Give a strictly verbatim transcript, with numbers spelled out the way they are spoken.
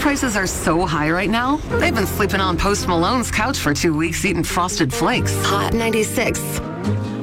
prices are so high right now, they've been sleeping on Post Malone's couch for two weeks eating Frosted Flakes. Hot ninety-six.